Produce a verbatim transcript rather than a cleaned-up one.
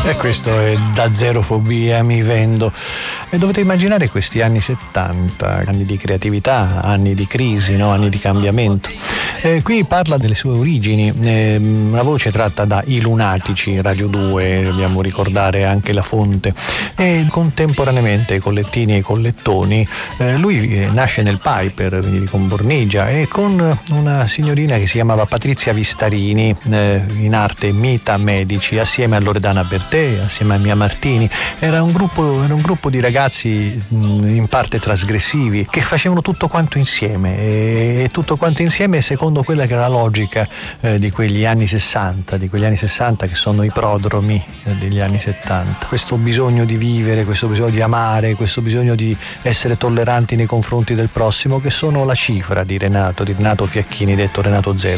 E questo è Da Zerofobia, mi vendo. E dovete immaginare questi anni settanta, anni di creatività, anni di crisi, no? Anni di cambiamento. E qui parla delle sue origini, eh, una voce tratta da I Lunatici, Radio due, dobbiamo ricordare anche la fonte. E contemporaneamente, i collettini e i collettoni, eh, lui nasce nel Piper, quindi con Bornigia, e con una signorina che si chiamava Patrizia Vistarini, eh, in arte Mita Medici, assieme a Loredana Bertè, assieme a Mia Martini. Era un gruppo, era un gruppo di ragazzi mh, in parte trasgressivi che facevano tutto quanto insieme, e, e tutto quanto insieme secondo quella che era la logica eh, di quegli anni sessanta, di quegli anni sessanta che sono i prodromi eh, degli anni settanta. Questo bisogno di vivere, questo bisogno di amare, questo bisogno di essere tolleranti nei confronti del prossimo, che sono la cifra di Renato, di Renato Fiacchini, detto Renato Zero.